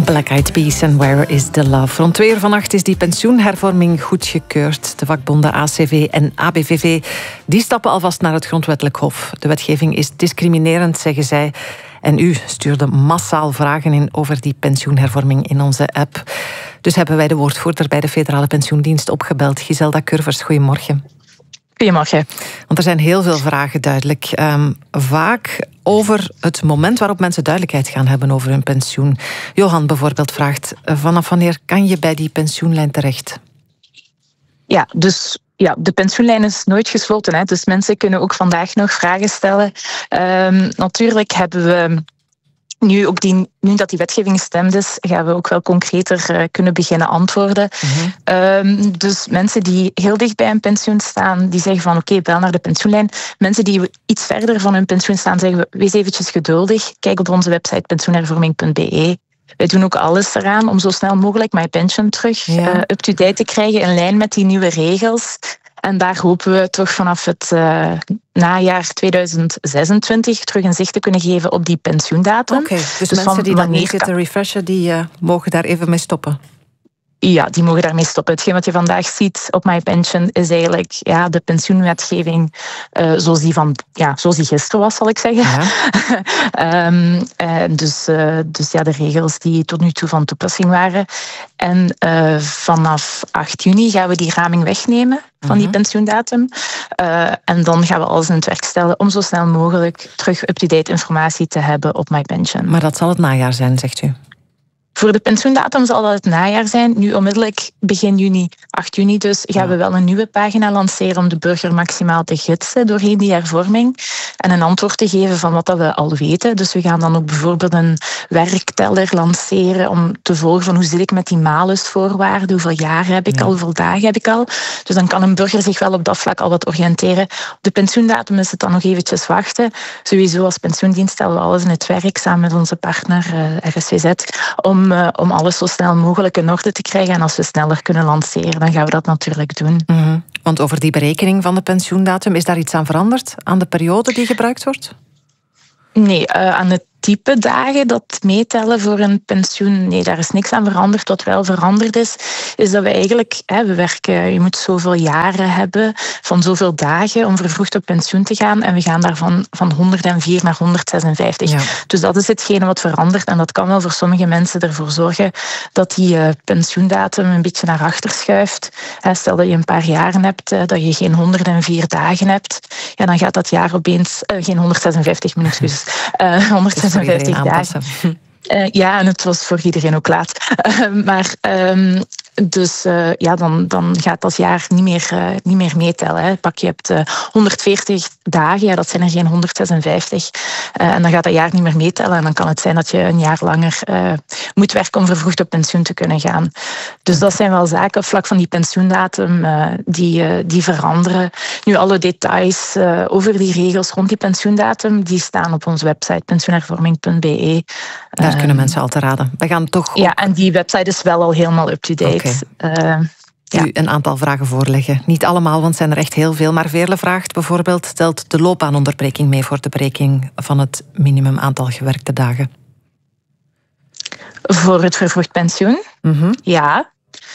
Black Eyed Peas en Where is the Love. Rond 2 uur vannacht is die pensioenhervorming goedgekeurd. De vakbonden ACV en ABVV die stappen alvast naar het grondwettelijk hof. De wetgeving is discriminerend, zeggen zij. En u stuurde massaal vragen in over die pensioenhervorming in onze app. Dus hebben wij de woordvoerder bij de Federale Pensioendienst opgebeld. Giselda Curvers, goedemorgen. Goedemorgen. Want er zijn heel veel vragen duidelijk. Vaak over het moment waarop mensen duidelijkheid gaan hebben over hun pensioen. Johan bijvoorbeeld vraagt, vanaf wanneer kan je bij die pensioenlijn terecht? Ja, dus de pensioenlijn is nooit gesloten. Hè? Dus mensen kunnen ook vandaag nog vragen stellen. Natuurlijk hebben we nu dat die wetgeving gestemd is, gaan we ook wel concreter kunnen beginnen antwoorden. Dus mensen die heel dicht bij hun pensioen staan, die zeggen van oké, bel naar de pensioenlijn. Mensen die iets verder van hun pensioen staan, zeggen we, wees eventjes geduldig. Kijk op onze website pensioenhervorming.be. Wij doen ook alles eraan om zo snel mogelijk MyPension terug up-to-date te krijgen in lijn met die nieuwe regels. En daar hopen we toch vanaf het najaar 2026 terug een zicht te kunnen geven op die pensioendatum. Oké, dus mensen die dan niet zitten refreshen, die mogen daar even mee stoppen? Ja, die mogen daarmee stoppen. Hetgeen wat je vandaag ziet op MyPension is eigenlijk de pensioenwetgeving zoals die gisteren was, zal ik zeggen. Ja. Dus de regels die tot nu toe van toepassing waren. En vanaf 8 juni gaan we die raming wegnemen van die pensioendatum. En dan gaan we alles in het werk stellen om zo snel mogelijk terug up-to-date informatie te hebben op MyPension. Maar dat zal het najaar zijn, zegt u? Voor de pensioendatum zal dat het najaar zijn. Nu onmiddellijk begin juni, 8 juni dus, gaan we wel een nieuwe pagina lanceren om de burger maximaal te gidsen doorheen die hervorming en een antwoord te geven van wat dat we al weten. Dus we gaan dan ook bijvoorbeeld een werkteller lanceren om te volgen van hoe zit ik met die malusvoorwaarden, hoeveel jaren heb ik al, hoeveel dagen heb ik al. Dus dan kan een burger zich wel op dat vlak al wat oriënteren. Op de pensioendatum is het dan nog eventjes wachten. Sowieso als pensioendienst stellen we alles in het werk samen met onze partner RSVZ om alles zo snel mogelijk in orde te krijgen. En als we sneller kunnen lanceren, dan gaan we dat natuurlijk doen. Want over die berekening van de pensioendatum, is daar iets aan veranderd? Aan de periode die gebruikt wordt? Nee, aan het type dagen dat meetellen voor een pensioen, nee, daar is niks aan veranderd. Wat wel veranderd is dat we eigenlijk, we werken, je moet zoveel jaren hebben van zoveel dagen om vervroegd op pensioen te gaan. En we gaan daarvan van 104 naar 156. Ja. Dus dat is hetgene wat verandert. En dat kan wel voor sommige mensen ervoor zorgen dat die pensioendatum een beetje naar achter schuift. Stel dat je een paar jaren hebt, dat je geen 104 dagen hebt, ja, dan gaat dat jaar opeens, geen 156, mijn excuses, 156 dagen. Ja, en het was voor iedereen ook laat. Dan gaat dat jaar niet meer meetellen. Hè. Pak je hebt 140 dagen, ja, dat zijn er geen 156. En dan gaat dat jaar niet meer meetellen. En dan kan het zijn dat je een jaar langer moet werken om vervroegd op pensioen te kunnen gaan. Dus dat zijn wel zaken op vlak van die pensioendatum die veranderen. Nu, alle details over die regels rond die pensioendatum, die staan op onze website pensioenhervorming.be. Daar kunnen mensen al te raden. We gaan toch ook... Ja, en die website is wel al helemaal up-to-date. U een aantal vragen voorleggen. Niet allemaal, want het zijn er echt heel veel. Maar Veerle vraagt bijvoorbeeld, telt de loopbaanonderbreking mee voor de berekening van het minimum aantal gewerkte dagen? Voor het vervroegd pensioen? Ja.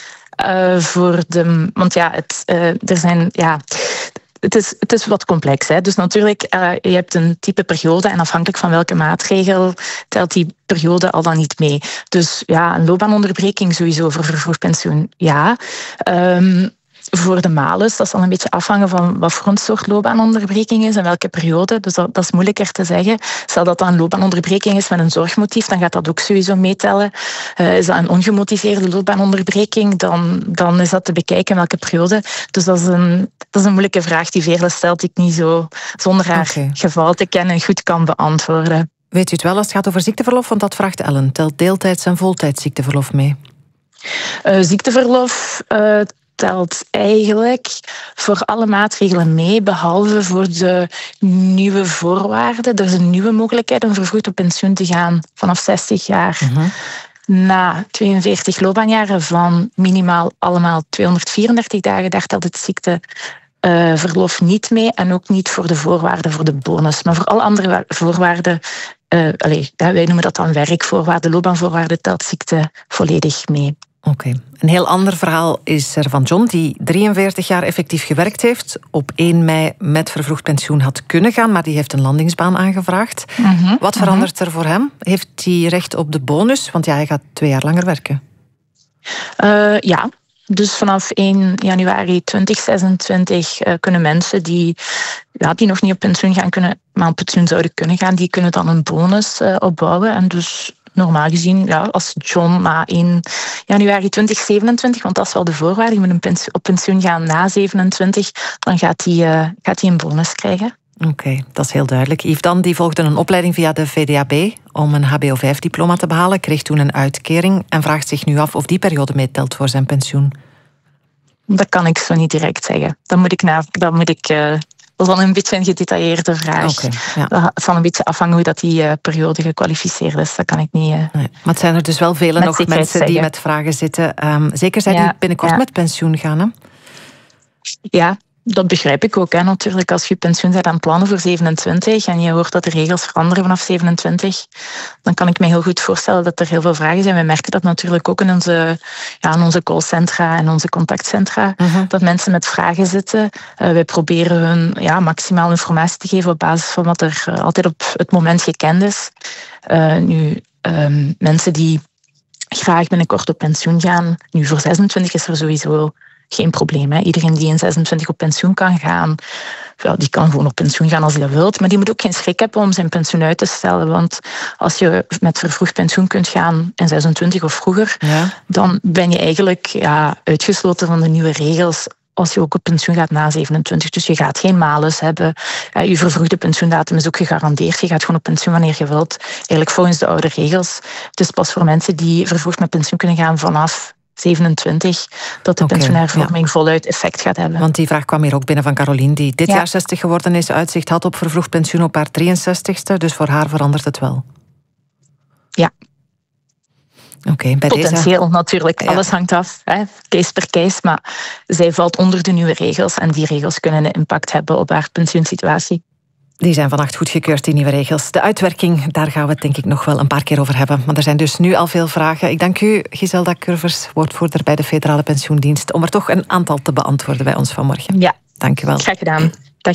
Het is wat complex. Hè? Dus natuurlijk, je hebt een type periode en afhankelijk van welke maatregel telt die periode al dan niet mee. Dus ja, een loopbaanonderbreking sowieso voor vervroegd pensioen, ja. Voor de malus, dat zal een beetje afhangen van wat voor een soort loopbaanonderbreking is en welke periode. Dus dat is moeilijker te zeggen. Stel dat dat een loopbaanonderbreking is met een zorgmotief, dan gaat dat ook sowieso meetellen. Is dat een ongemotiveerde loopbaanonderbreking, dan is dat te bekijken in welke periode. Dus dat is een moeilijke vraag die Veerle stelt, die ik niet zo zonder haar geval te kennen goed kan beantwoorden. Weet u het wel als het gaat over ziekteverlof? Want dat vraagt Ellen. Telt deeltijds en voltijds ziekteverlof mee? Ziekteverlof telt eigenlijk voor alle maatregelen mee, behalve voor de nieuwe voorwaarden. Er is een nieuwe mogelijkheid om vervroegd op pensioen te gaan vanaf 60 jaar. Na 42 loopbaanjaren van minimaal allemaal 234 dagen, daar telt het ziekteverlof niet mee en ook niet voor de voorwaarden voor de bonus. Maar voor alle andere voorwaarden wij noemen dat dan werkvoorwaarden, loopbaanvoorwaarden, telt ziekte volledig mee. Oké. Een heel ander verhaal is er van John, die 43 jaar effectief gewerkt heeft. Op 1 mei met vervroegd pensioen had kunnen gaan, maar die heeft een landingsbaan aangevraagd. Wat verandert er voor hem? Heeft hij recht op de bonus? Want hij gaat 2 jaar langer werken. Ja. Dus vanaf 1 januari 2026 kunnen mensen die nog niet op pensioen gaan kunnen, maar op pensioen zouden kunnen gaan, die kunnen dan een bonus opbouwen. En dus normaal gezien, als John na 1 januari 2027, want dat is wel de voorwaarde, je moet op pensioen gaan na 27, dan gaat hij een bonus krijgen. Oké, dat is heel duidelijk. Yves Dan die volgde een opleiding via de VDAB om een HBO5-diploma te behalen, kreeg toen een uitkering en vraagt zich nu af of die periode meetelt voor zijn pensioen. Dat kan ik zo niet direct zeggen. Dat is dan een beetje een gedetailleerde vraag. Okay, ja. Dat zal een beetje afhangen hoe dat die periode gekwalificeerd is. Dat kan ik niet. Nee, maar het zijn er dus wel vele nog mensen die met vragen zitten. Zeker zij die binnenkort met pensioen gaan, hè? Ja, dat begrijp ik ook. Hè. Natuurlijk, als je pensioen bent aan het plannen voor 27 en je hoort dat de regels veranderen vanaf 27, dan kan ik me heel goed voorstellen dat er heel veel vragen zijn. We merken dat natuurlijk ook in onze callcentra en onze contactcentra, dat mensen met vragen zitten. Wij proberen hun maximaal informatie te geven op basis van wat er altijd op het moment gekend is. Mensen die graag binnenkort op pensioen gaan, nu voor 26 is er sowieso geen probleem. Hè. Iedereen die in 26 op pensioen kan gaan, die kan gewoon op pensioen gaan als hij dat wilt. Maar die moet ook geen schrik hebben om zijn pensioen uit te stellen. Want als je met vervroegd pensioen kunt gaan in 26 of vroeger, dan ben je eigenlijk uitgesloten van de nieuwe regels als je ook op pensioen gaat na 27. Dus je gaat geen malus hebben. Je vervroegde pensioendatum is ook gegarandeerd. Je gaat gewoon op pensioen wanneer je wilt. Eigenlijk volgens de oude regels. Het is pas voor mensen die vervroegd met pensioen kunnen gaan vanaf 27, dat de pensioenhervorming voluit effect gaat hebben. Want die vraag kwam hier ook binnen van Caroline, die dit jaar 60 geworden is, uitzicht had op vervroegd pensioen op haar 63ste, dus voor haar verandert het wel. Ja. Oké, bij potentieel deze... natuurlijk, alles hangt af, case per case, maar zij valt onder de nieuwe regels en die regels kunnen een impact hebben op haar pensioensituatie. Die zijn vannacht goedgekeurd, die nieuwe regels. De uitwerking, daar gaan we het denk ik nog wel een paar keer over hebben. Maar er zijn dus nu al veel vragen. Ik dank u, Giselda Curvers, woordvoerder bij de Federale Pensioendienst, om er toch een aantal te beantwoorden bij ons vanmorgen. Ja. Dank u wel. Graag gedaan. Dag.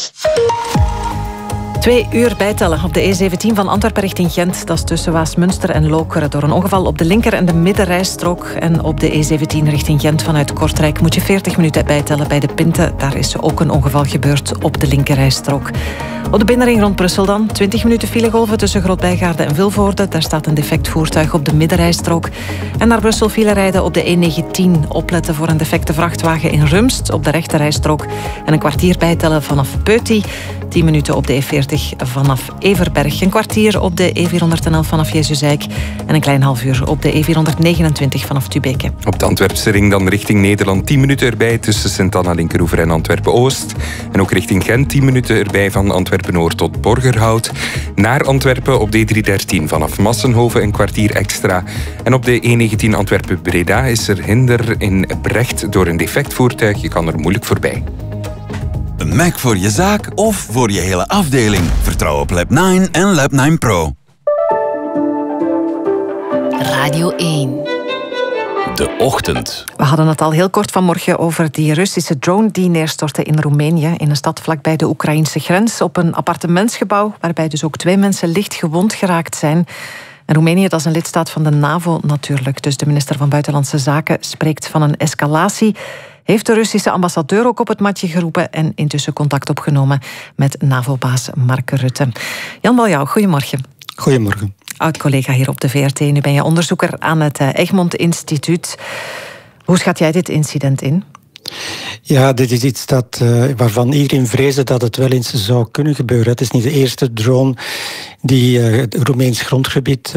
2 uur bijtellen op de E17 van Antwerpen richting Gent. Dat is tussen Waasmunster en Lokeren. Door een ongeval op de linker- en de middenrijstrook. En op de E17 richting Gent vanuit Kortrijk moet je 40 minuten bijtellen bij de Pinte. Daar is ook een ongeval gebeurd op de linkerrijstrook. Op de binnenring rond Brussel dan. 20 minuten filegolven tussen Grootbijgaarden en Vilvoorde. Daar staat een defect voertuig op de middenrijstrook. En naar Brussel file rijden op de E19. Opletten voor een defecte vrachtwagen in Rumst op de rechterrijstrook. En een kwartier bijtellen vanaf Peuty. 10 minuten op de E40 vanaf Everberg. Een kwartier op de E411 vanaf Jezusijk. En een klein half uur op de E429 vanaf Tubeke. Op de Antwerpse ring dan richting Nederland 10 minuten erbij tussen Sint-Anna Linkeroever en Antwerpen-Oost. En ook richting Gent 10 minuten erbij van Antwerpen-Noord tot Borgerhout. Naar Antwerpen op de E313 vanaf Massenhoven een kwartier extra. En op de E19 Antwerpen-Breda is er hinder in Brecht door een defect voertuig. Je kan er moeilijk voorbij. Een Mac voor je zaak of voor je hele afdeling. Vertrouw op Lab 9 en Lab 9 Pro. Radio 1. De ochtend. We hadden het al heel kort vanmorgen over die Russische drone die neerstortte in Roemenië, in een stad vlakbij de Oekraïnse grens, op een appartementsgebouw, waarbij dus ook 2 mensen licht gewond geraakt zijn. En Roemenië, dat is een lidstaat van de NAVO natuurlijk. Dus de minister van Buitenlandse Zaken spreekt van een escalatie. Heeft de Russische ambassadeur ook op het matje geroepen en intussen contact opgenomen met NAVO-baas Mark Rutte. Jan Waljouw, goedemorgen. Goedemorgen. Oud-collega hier op de VRT. Nu ben je onderzoeker aan het Egmont Instituut. Hoe schat jij dit incident in? Ja, dit is iets waarvan iedereen vreesde dat het wel eens zou kunnen gebeuren. Het is niet de eerste drone die Roemeens grondgebied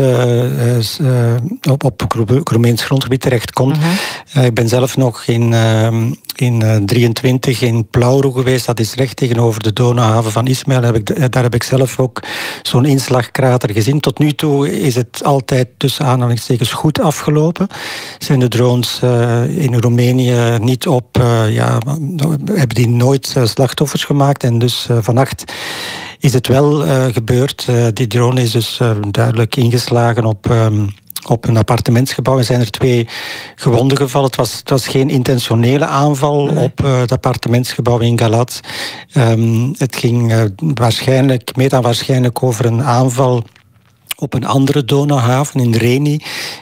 op Roemeens grondgebied terechtkomt. Ik ben zelf nog in 23 in Plauro geweest. Dat is recht tegenover de Donauhaven van Ismail. Daar heb ik zelf ook zo'n inslagkrater gezien. Tot nu toe is het altijd tussen aanhalingstekens goed afgelopen. Zijn de drones in Roemenië niet op hebben die nooit slachtoffers gemaakt. En dus vannacht is het wel gebeurd. Die drone is dus duidelijk ingeslagen op een appartementsgebouw. Er zijn er 2 gewonden gevallen. Het was geen intentionele aanval op het appartementsgebouw in Galat. Het ging meer dan waarschijnlijk over een aanval op een andere Donauhaven in Reni,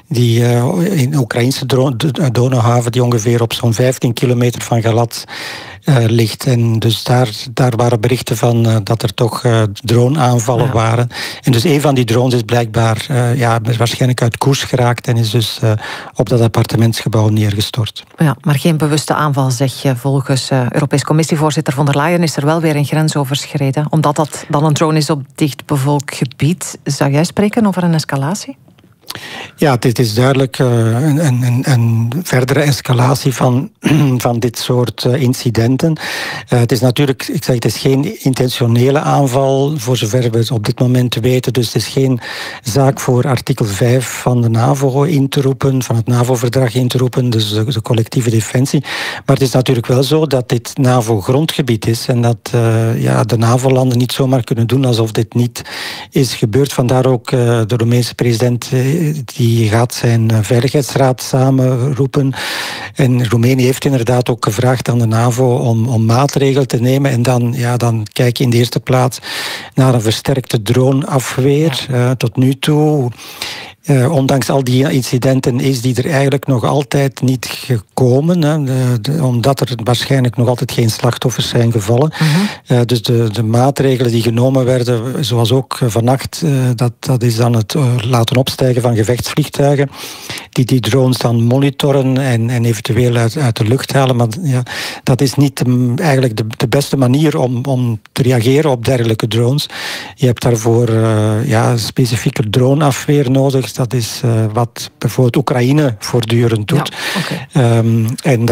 een Oekraïnse Donauhaven die ongeveer op zo'n 15 kilometer van Galat ligt. En dus daar waren berichten van dat er toch droneaanvallen waren. En dus een van die drones is blijkbaar waarschijnlijk uit koers geraakt en is dus op dat appartementsgebouw neergestort. Ja, maar geen bewuste aanval, zeg je. Volgens Europees Commissievoorzitter von der Leyen is er wel weer een grens overschreden. Omdat dat dan een drone is op dichtbevolkt gebied. Zou jij spreken over een escalatie? Ja, dit is duidelijk een verdere escalatie van dit soort incidenten. Het is natuurlijk, het is geen intentionele aanval, voor zover we het op dit moment weten. Dus het is geen zaak voor artikel 5 van de NAVO in te roepen, van het NAVO-verdrag in te roepen, dus de collectieve defensie. Maar het is natuurlijk wel zo dat dit NAVO-grondgebied is en dat de NAVO-landen niet zomaar kunnen doen alsof dit niet is gebeurd. Vandaar ook de Roemeense president die gaat zijn veiligheidsraad samenroepen. En Roemenië heeft inderdaad ook gevraagd aan de NAVO om maatregelen te nemen. En dan kijk je in de eerste plaats naar een versterkte droneafweer. Tot nu toe, ondanks al die incidenten, is die er eigenlijk nog altijd niet gekomen. Omdat er waarschijnlijk nog altijd geen slachtoffers zijn gevallen. Dus de maatregelen die genomen werden, zoals ook vannacht, dat is dan het laten opstijgen van gevechtsvliegtuigen, die drones dan monitoren en eventueel uit de lucht halen. Maar dat is niet eigenlijk de beste manier om te reageren op dergelijke drones. Je hebt daarvoor specifieke droneafweer nodig. Dat is wat bijvoorbeeld Oekraïne voortdurend doet. Ja, en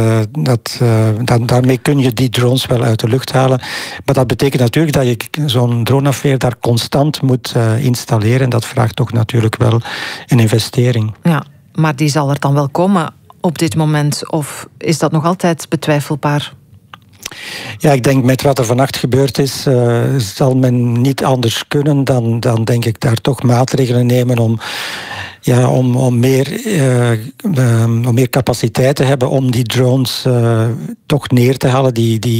daarmee kun je die drones wel uit de lucht halen. Maar dat betekent natuurlijk dat je zo'n droneafweer daar constant moet installeren. En dat vraagt toch natuurlijk wel een investering. Ja, maar die zal er dan wel komen op dit moment? Of is dat nog altijd betwijfelbaar? Ja, ik denk met wat er vannacht gebeurd is, zal men niet anders kunnen dan denk ik daar toch maatregelen nemen om meer capaciteit te hebben om die drones toch neer te halen. Die